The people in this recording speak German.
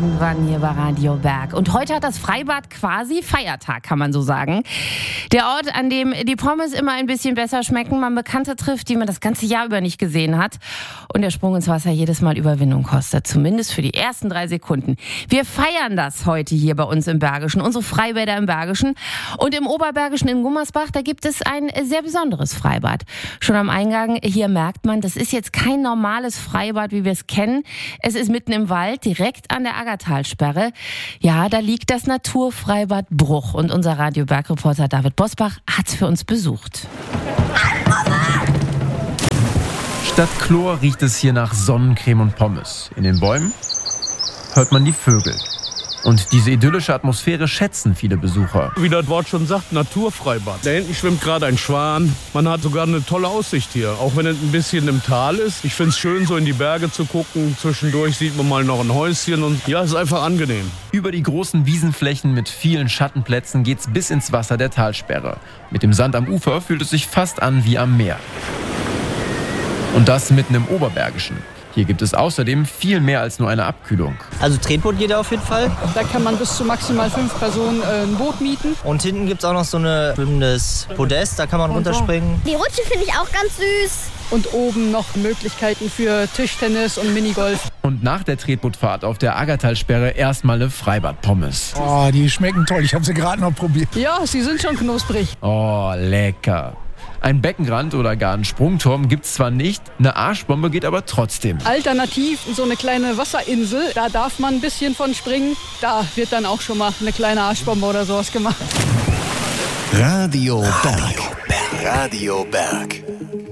irgendwann hier bei Radio Berg. Und heute hat das Freibad quasi Feiertag, kann man so sagen. Der Ort, an dem die Pommes immer ein bisschen besser schmecken, man Bekannte trifft, die man das ganze Jahr über nicht gesehen hat. Und der Sprung ins Wasser jedes Mal Überwindung kostet, zumindest für die ersten 3 Sekunden. Wir feiern das heute hier bei uns im Bergischen, unsere Freibäder im Bergischen. Und im Oberbergischen in Gummersbach, da gibt es ein sehr besonderes Freibad. Schon am Eingang hier merkt man, das ist jetzt kein normales Freibad, wie wir es kennen. Es ist mitten im Wald, direkt an der Aggertalsperre. Ja, da liegt das Naturfreibad Bruch. Und unser Radio Berg-Reporter David Bosbach hat's für uns besucht. Statt Chlor riecht es hier nach Sonnencreme und Pommes. In den Bäumen hört man die Vögel. Und diese idyllische Atmosphäre schätzen viele Besucher. Wie das Wort schon sagt, Naturfreibad. Da hinten schwimmt gerade ein Schwan. Man hat sogar eine tolle Aussicht hier, auch wenn es ein bisschen im Tal ist. Ich finde es schön, so in die Berge zu gucken. Zwischendurch sieht man mal noch ein Häuschen und ja, es ist einfach angenehm. Über die großen Wiesenflächen mit vielen Schattenplätzen geht's bis ins Wasser der Talsperre. Mit dem Sand am Ufer fühlt es sich fast an wie am Meer. Und das mitten im Oberbergischen. Hier gibt es außerdem viel mehr als nur eine Abkühlung. Also Tretboot geht auf jeden Fall. Da kann man bis zu maximal 5 Personen ein Boot mieten. Und hinten gibt es auch noch so ein schwimmendes Podest, da kann man runterspringen. Die Rutsche finde ich auch ganz süß. Und oben noch Möglichkeiten für Tischtennis und Minigolf. Und nach der Tretbootfahrt auf der Aggertalsperre erstmal eine Freibad-Pommes. Oh, die schmecken toll. Ich habe sie gerade noch probiert. Ja, sie sind schon knusprig. Oh, lecker. Ein Beckenrand oder gar einen Sprungturm gibt's zwar nicht, eine Arschbombe geht aber trotzdem. Alternativ so eine kleine Wasserinsel, da darf man ein bisschen von springen. Da wird dann auch schon mal eine kleine Arschbombe oder sowas gemacht. Radio Berg. Radio Berg.